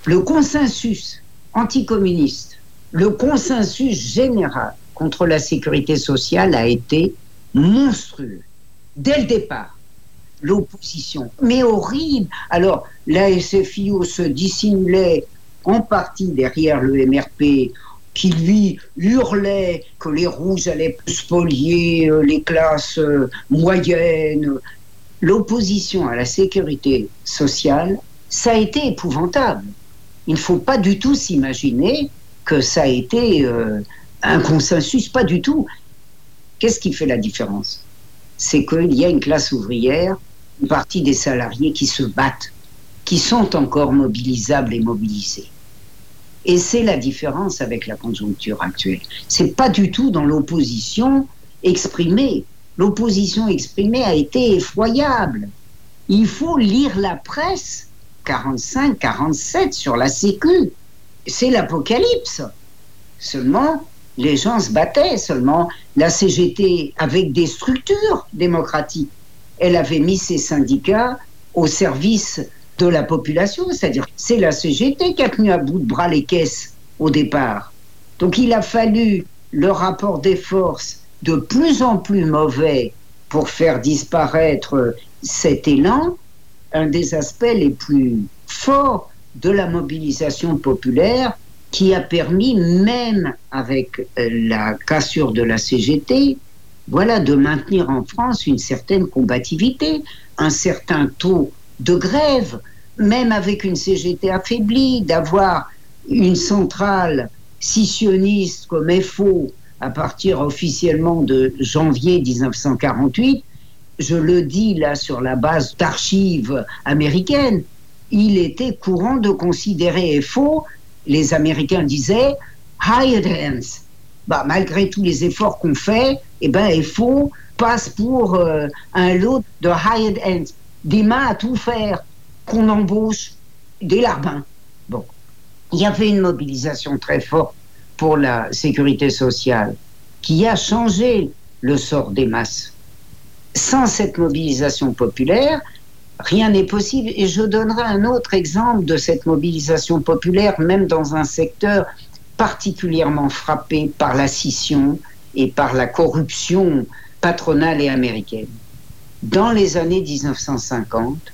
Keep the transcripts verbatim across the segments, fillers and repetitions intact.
Le consensus anticommuniste, le consensus général contre la sécurité sociale a été monstrueux. Dès le départ, l'opposition, mais horrible. Alors, la S F I O se dissimulait en partie derrière le M R P, qui lui hurlait que les rouges allaient spolier les classes moyennes. L'opposition à la sécurité sociale, ça a été épouvantable. Il ne faut pas du tout s'imaginer que ça a été euh, un consensus, pas du tout. Qu'est-ce qui fait la différence? C'est qu'il y a une classe ouvrière, une partie des salariés qui se battent, qui sont encore mobilisables et mobilisés. Et c'est la différence avec la conjoncture actuelle. C'est pas du tout dans l'opposition exprimée. L'opposition exprimée a été effroyable. Il faut lire la presse quarante-cinq quarante-sept sur la Sécu. C'est l'apocalypse. Seulement, les gens se battaient. Seulement, la C G T, avec des structures démocratiques, elle avait mis ses syndicats au service de la population. C'est-à-dire, c'est la C G T qui a tenu à bout de bras les caisses au départ. Donc, il a fallu le rapport des forces de plus en plus mauvais pour faire disparaître cet élan. Un des aspects les plus forts de la mobilisation populaire qui a permis, même avec la cassure de la C G T, voilà, de maintenir en France une certaine combativité, un certain taux de grève, même avec une C G T affaiblie, d'avoir une centrale scissionniste comme F O à partir officiellement de janvier dix-neuf cent quarante-huit, je le dis là sur la base d'archives américaines, il était courant de considérer F O, les Américains disaient hired hands. Bah, malgré tous les efforts qu'on fait, eh ben, F O passe pour euh, un lot de hired hands, des mains à tout faire, qu'on embauche, des larbins. Bon, il y avait une mobilisation très forte pour la sécurité sociale qui a changé le sort des masses. Sans cette mobilisation populaire, rien n'est possible. Et je donnerai un autre exemple de cette mobilisation populaire, même dans un secteur particulièrement frappé par la scission et par la corruption patronale et américaine. Dans les années dix-neuf cent cinquante,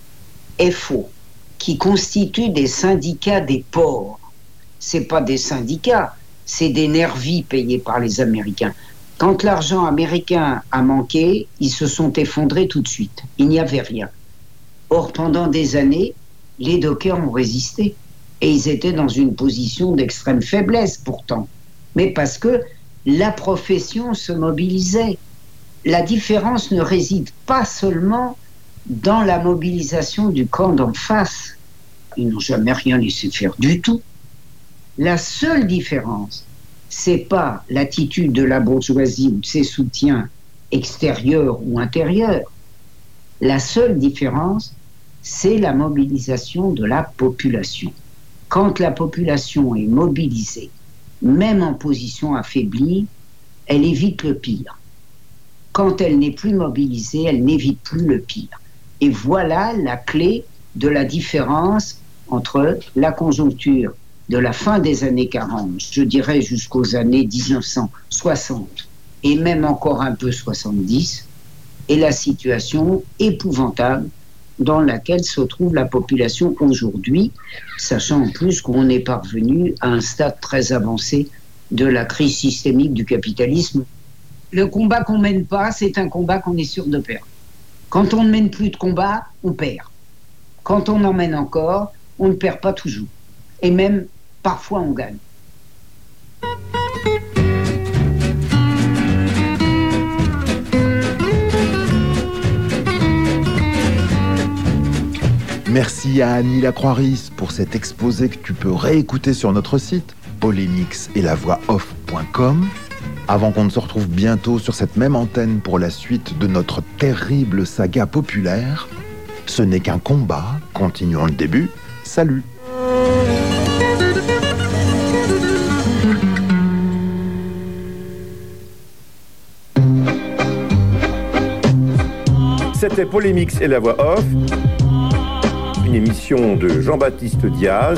F O, qui constitue des syndicats des ports, c'est pas des syndicats, c'est des nervis payés par les Américains. Quand l'argent américain a manqué, ils se sont effondrés tout de suite. Il n'y avait rien. Or, pendant des années, les dockers ont résisté. Et ils étaient dans une position d'extrême faiblesse pourtant. Mais parce que la profession se mobilisait. La différence ne réside pas seulement dans la mobilisation du camp d'en face. Ils n'ont jamais rien laissé faire du tout. La seule différence, c'est pas l'attitude de la bourgeoisie ou de ses soutiens extérieurs ou intérieurs. La seule différence, c'est la mobilisation de la population. Quand la population est mobilisée, même en position affaiblie, elle évite le pire. Quand elle n'est plus mobilisée, elle n'évite plus le pire. Et voilà la clé de la différence entre la conjoncture de la fin des années quarante, je dirais jusqu'aux années dix-neuf cent soixante, et même encore un peu soixante-dix, et la situation épouvantable dans laquelle se trouve la population aujourd'hui, sachant en plus qu'on est parvenu à un stade très avancé de la crise systémique du capitalisme. Le combat qu'on ne mène pas, c'est un combat qu'on est sûr de perdre. Quand on ne mène plus de combat, on perd. Quand on en mène encore, on ne perd pas toujours. Et même, parfois, on gagne. Merci à Annie Lacroix-Ris pour cet exposé que tu peux réécouter sur notre site polémix et la voix off point com. Avant qu'on ne se retrouve bientôt sur cette même antenne pour la suite de notre terrible saga populaire, ce n'est qu'un combat, continuons le début, salut. C'était Polémix et la voix off, une émission de Jean-Baptiste Diaz,